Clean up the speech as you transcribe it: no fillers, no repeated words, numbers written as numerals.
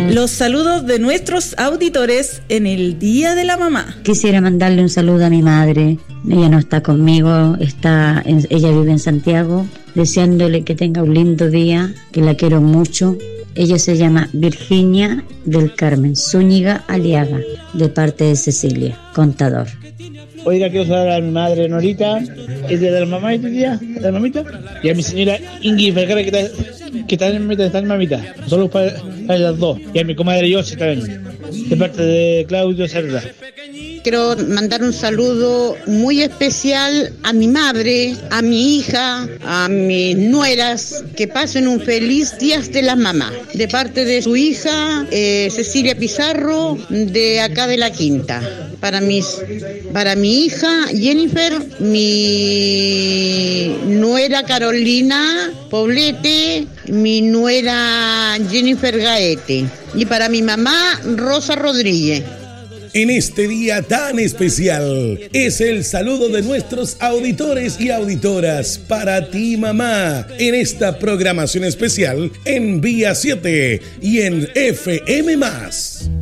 Los saludos de nuestros auditores en el Día de la Mamá. Quisiera mandarle un saludo a mi madre. Ella no está conmigo, ella vive en Santiago, deseándole que tenga un lindo día, que la quiero mucho. Ella se llama Virginia del Carmen Zúñiga Aliaga, de parte de Cecilia, contador. Oiga, quiero saludar a mi madre Norita, es de la mamá este día, de la mamita, y a mi señora Ingrid Vergara, que está en mamita. Solo para las dos. Y a mi comadre Yossi también, de parte de Claudio Cerda. Quiero mandar un saludo muy especial a mi madre, a mi hija, a mis nueras, que pasen un feliz Día de las Mamás, de parte de su hija Cecilia Pizarro, de acá de La Quinta. Para mi hija Jennifer, mi nuera Carolina Poblete, mi nuera Jennifer Gaete, y para mi mamá Rosa Rodríguez. En este día tan especial es el saludo de nuestros auditores y auditoras para ti, mamá, en esta programación especial en Vía 7 y en FM+.